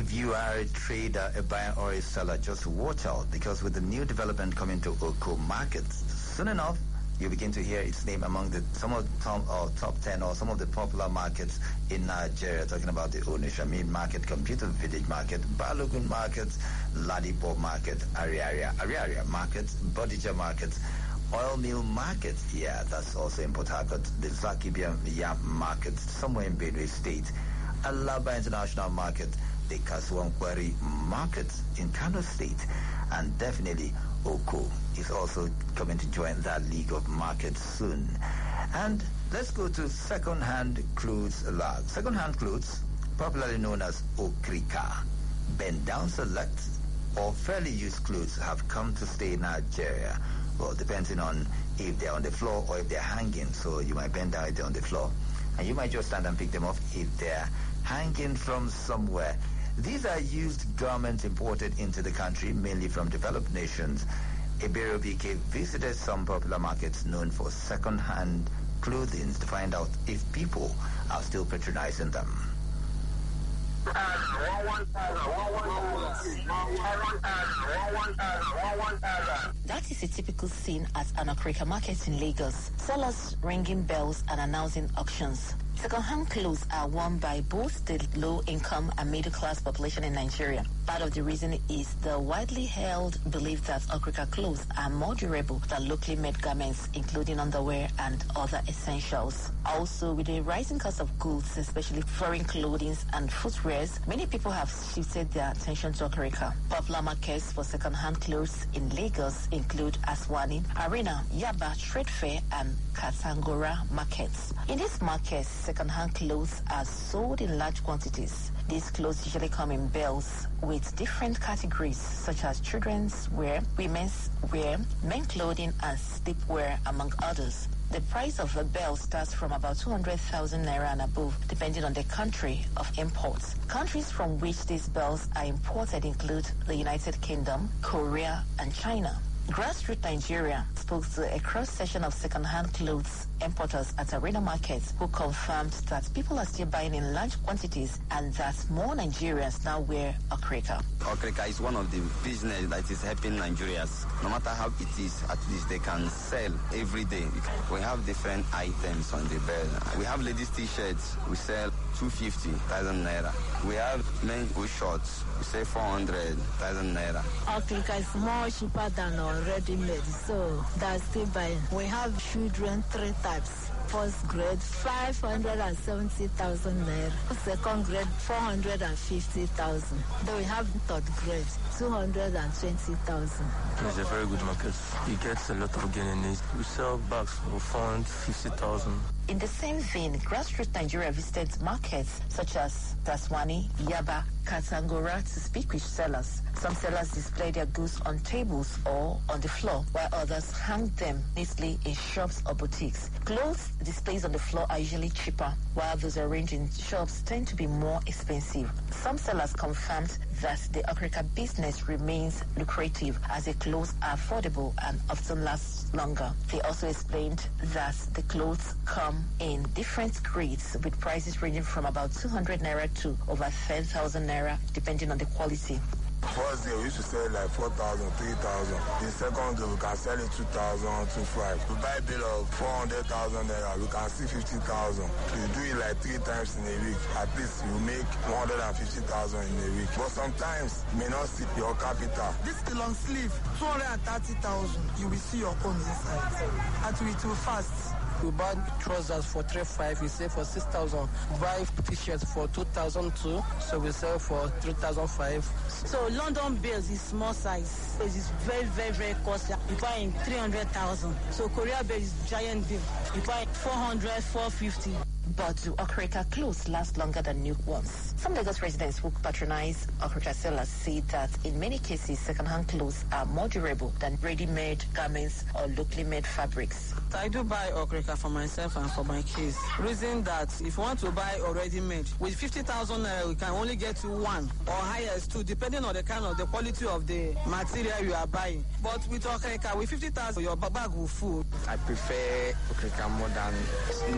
If you are a trader, a buyer, or a seller, just watch out, because with the new development coming to Oko markets, soon enough, you begin to hear its name among some of the top 10 or some of the popular markets in Nigeria, talking about the Onitsha Main Market, Computer Village Market, Balogun Market, Ladipo Market, Ariaria Market, Bodija Market, Oil Mill Market, yeah, that's also in Port Harcourt, the Zakibia Yam Market, somewhere in Benue State, Alaba International Market, the Kasuankwari Market in Kano State, and definitely Oko is also coming to join that league of markets soon. And let's go to second-hand clothes lab. Second-hand clothes, popularly known as Okrika, bend down select or fairly used clothes have come to stay in Nigeria. Well, depending on if they're on the floor or if they're hanging. So you might bend down if they're on the floor, and you might just stand and pick them up if they're hanging from somewhere. These are used garments imported into the country, mainly from developed nations. Ibero BK visited some popular markets known for second-hand clothing to find out if people are still patronizing them. That is a typical scene at an Okrika market in Lagos. Sellers ringing bells and announcing auctions. Second-hand clothes are worn by both the low-income and middle-class population in Nigeria. Part of the reason is the widely held belief that Okrika clothes are more durable than locally made garments, including underwear and other essentials. Also, with the rising cost of goods, especially foreign clothing and footwears, many people have shifted their attention to Okrika. Popular markets for second-hand clothes in Lagos include Aswani, Arena, Yaba, Trade Fair, and Katangora markets. In these markets, second-hand clothes are sold in large quantities. These clothes usually come in bales with different categories such as children's wear, women's wear, men clothing, and sleepwear, among others. The price of a bale starts from about 200,000 naira and above, depending on the country of imports. Countries from which these bales are imported include the United Kingdom, Korea, and China. Grassroots Nigeria spoke to a cross-section of second-hand clothes importers at Arena markets who confirmed that people are still buying in large quantities and that more Nigerians now wear Okrika. Okrika is one of the business that is helping Nigerians. No matter how it is, at least they can sell every day. We have different items on the bed. We have ladies t-shirts. We sell 250,000 naira. We have men with shorts. We sell 400,000 naira. Okrika is more cheaper than ready-made, so that's still buying. We have children 3 types. First grade, 570,000 naira. Second grade, 450,000. Then we have third grade, 220,000. It's a very good market. It gets a lot of gain in it. We sell bags for 450,000. In the same vein, Grassroots Nigeria visited markets such as Taswani, Yaba, Katangora to speak with sellers. Some sellers display their goods on tables or on the floor, while others hang them neatly in shops or boutiques. Clothes displays on the floor are usually cheaper, while those arranged in shops tend to be more expensive. Some sellers confirmed that the Okrika business remains lucrative as the clothes are affordable and often last longer. They also explained that the clothes come in different grades with prices ranging from about 200 naira to over 10,000 naira depending on the quality. First day we used to sell like 4,000, 3,000. The second day we can sell it 2,000, 2,500. We buy a bill of 400,000 naira, we can see 50,000. We do it like 3 times in a week. At least you make 150,000 in a week. But sometimes you may not see your capital. This is the long sleeve, 230,000. You will see your own inside. And it will fast. We buy trousers for 3,500, we sell for 6,000. Buy t-shirts for 2,002, so we sell for 3,500. So London Bills is small size. It is very, very, very costly. You buy in 300,000. So Korea Bill is giant bill. You buy 400, 450. But do Okrika clothes last longer than new ones? Some Lagos residents who patronize Okrika sellers say that in many cases, second-hand clothes are more durable than ready-made garments or locally made fabrics. I do buy Okrika for myself and for my kids. Reason that if you want to buy already made, with 50,000 naira, we can only get you 1 or highest 2, depending on the kind of the quality of the material you are buying. But with Okrika, with 50,000, your bag will full. I prefer Okrika more than